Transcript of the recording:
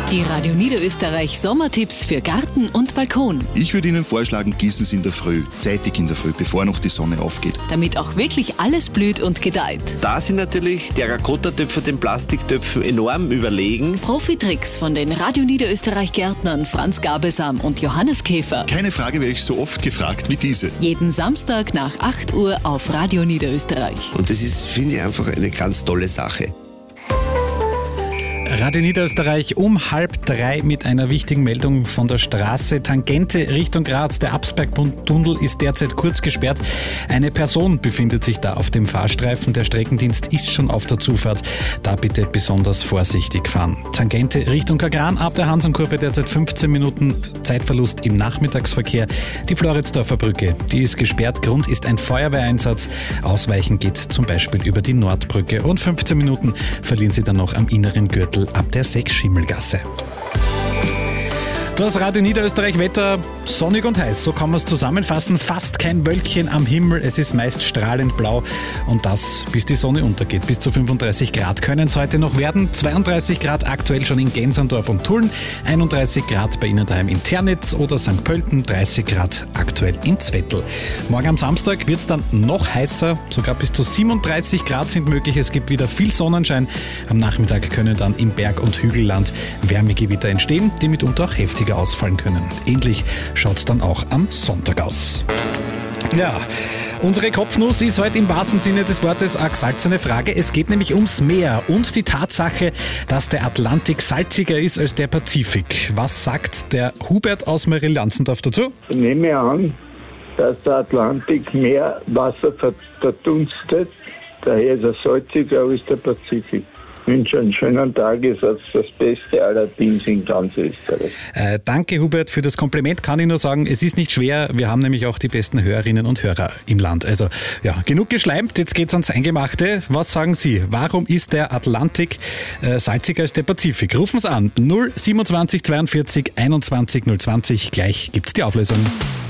Die Radio Niederösterreich Sommertipps für Garten und Balkon. Ich würde Ihnen vorschlagen, gießen Sie in der Früh, zeitig in der Früh, bevor noch die Sonne aufgeht. Damit auch wirklich alles blüht und gedeiht. Da sind natürlich Terrakotta-Töpfe den Plastiktöpfen enorm überlegen. Profitricks von den Radio Niederösterreich Gärtnern Franz Gabelsam und Johannes Käfer. Keine Frage werde ich so oft gefragt wie diese. Jeden Samstag nach 8 Uhr auf Radio Niederösterreich. Und das ist, finde ich, einfach eine ganz tolle Sache. Radio Niederösterreich um 2:30 mit einer wichtigen Meldung von der Straße. Tangente Richtung Graz. Der Absbergtunnel ist derzeit kurz gesperrt. Eine Person befindet sich da auf dem Fahrstreifen. Der Streckendienst ist schon auf der Zufahrt. Da bitte besonders vorsichtig fahren. Tangente Richtung Kagran ab der Hansenkurve derzeit 15 Minuten Zeitverlust im Nachmittagsverkehr. Die Floridsdorfer Brücke, die ist gesperrt. Grund ist ein Feuerwehreinsatz. Ausweichen geht zum Beispiel über die Nordbrücke. Und 15 Minuten verlieren Sie dann noch am inneren Gürtel ab der 6 Schimmelgasse. Das Radio Niederösterreich Wetter, sonnig und heiß, so kann man es zusammenfassen. Fast kein Wölkchen am Himmel, es ist meist strahlend blau und das bis die Sonne untergeht. Bis zu 35 Grad können es heute noch werden. 32 Grad aktuell schon in Gensandorf und Tulln, 31 Grad bei Ihnen daheim in Ternitz oder St. Pölten, 30 Grad aktuell in Zwettl. Morgen am Samstag wird es dann noch heißer, sogar bis zu 37 Grad sind möglich. Es gibt wieder viel Sonnenschein. Am Nachmittag können dann im Berg- und Hügelland Wärmegewitter entstehen, die mitunter auch heftiger ausfallen können. Ähnlich schaut es dann auch am Sonntag aus. Ja, unsere Kopfnuss ist heute im wahrsten Sinne des Wortes eine gesalzene Frage. Es geht nämlich ums Meer und die Tatsache, dass der Atlantik salziger ist als der Pazifik. Was sagt der Hubert aus Marienlanzendorf dazu? Ich nehme an, dass der Atlantik mehr Wasser verdunstet, daher ist er salziger als der Pazifik. Ich wünsche einen schönen Tag, ist das Beste aller Teams in ganz Österreich. Danke Hubert für das Kompliment, kann ich nur sagen, es ist nicht schwer, wir haben nämlich auch die besten Hörerinnen und Hörer im Land. Also ja, genug geschleimt, jetzt geht's ans Eingemachte. Was sagen Sie, warum ist der Atlantik salziger als der Pazifik? Rufen Sie an, 027 42 21 020, gleich gibt's die Auflösung.